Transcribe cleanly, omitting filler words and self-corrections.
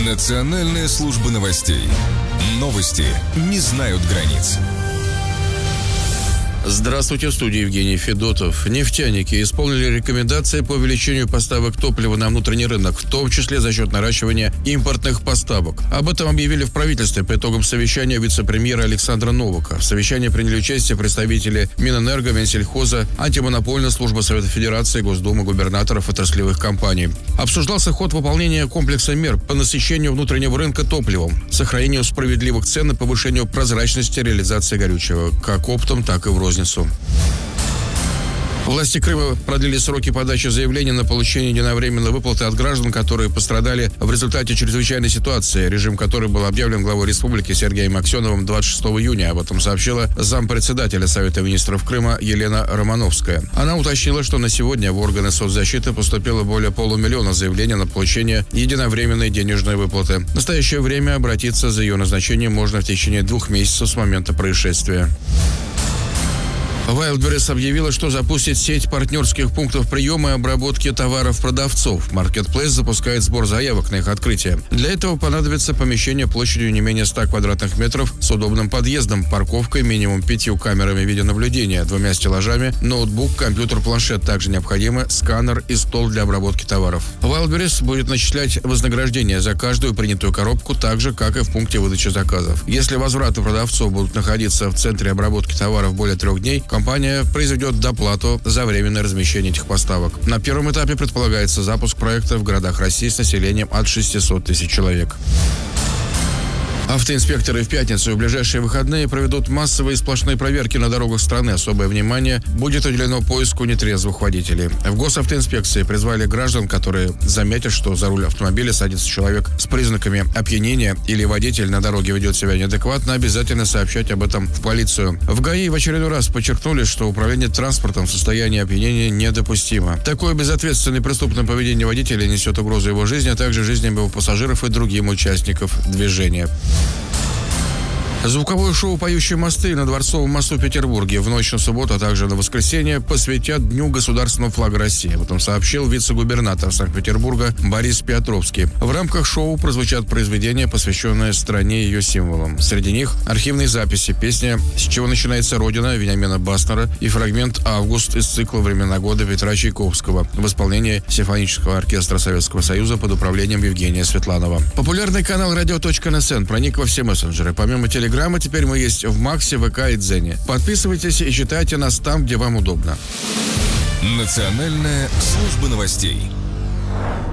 Национальная служба новостей. Новости не знают границ. Здравствуйте, в студии Евгений Федотов. Нефтяники исполнили рекомендации по увеличению поставок топлива на внутренний рынок, в том числе за счет наращивания импортных поставок. Об этом объявили в правительстве по итогам совещания вице-премьера Александра Новака. В совещании приняли участие представители Минэнерго, Минсельхоза, Антимонопольной службы Совета Федерации, Госдумы, губернаторов отраслевых компаний. Обсуждался ход выполнения комплекса мер по насыщению внутреннего рынка топливом, сохранению справедливых цен и повышению прозрачности реализации горючего, как оптом, так и в розницу. Власти Крыма продлили сроки подачи заявлений на получение единовременной выплаты от граждан, которые пострадали в результате чрезвычайной ситуации, режим которой был объявлен главой республики Сергеем Аксеновым 26 июня. Об этом сообщила зампредседателя Совета министров Крыма Елена Романовская. Она уточнила, что на сегодня в органы соцзащиты поступило более 500 000 заявлений на получение единовременной денежной выплаты. В настоящее время обратиться за ее назначением можно в течение 2 месяцев с момента происшествия. Wildberries объявила, что запустит сеть партнерских пунктов приема и обработки товаров продавцов. Marketplace запускает сбор заявок на их открытие. Для этого понадобится помещение площадью не менее 100 квадратных метров с удобным подъездом, парковкой, минимум 5 камерами видеонаблюдения, 2 стеллажами, ноутбук, компьютер, планшет. Также необходимы сканер и стол для обработки товаров. Wildberries будет начислять вознаграждение за каждую принятую коробку, так же, как и в пункте выдачи заказов. Если возвраты продавцов будут находиться в центре обработки товаров более 3 дней, компания произведет доплату за временное размещение этих поставок. На первом этапе предполагается запуск проекта в городах России с населением от 600 000 человек. Автоинспекторы в пятницу и в ближайшие выходные проведут массовые сплошные проверки на дорогах страны. Особое внимание будет уделено поиску нетрезвых водителей. В госавтоинспекции призвали граждан, которые заметят, что за руль автомобиля садится человек с признаками опьянения или водитель на дороге ведет себя неадекватно, обязательно сообщать об этом в полицию. В ГАИ в очередной раз подчеркнули, что управление транспортом в состоянии опьянения недопустимо. Такое безответственное и преступное поведение водителя несет угрозу его жизни, а также жизням его пассажиров и другим участников движения. Звуковое шоу «Поющие мосты» на Дворцовом мосту в Петербурге в ночь на субботу, а также на воскресенье посвятят Дню государственного флага России. Об этом сообщил вице-губернатор Санкт-Петербурга Борис Петровский. В рамках шоу прозвучат произведения, посвященные стране и ее символам. Среди них архивные записи, песня «С чего начинается Родина» Вениамина Баснера и фрагмент «Август» из цикла «Времена года» Петра Чайковского в исполнении Симфонического оркестра Советского Союза под управлением Евгения Светланова. Популярный канал radio.nsn проник во все мессенджеры. Помимо телеграмма, теперь мы есть в Максе, ВК и Дзене. Подписывайтесь и читайте нас там, где вам удобно. Национальная служба новостей.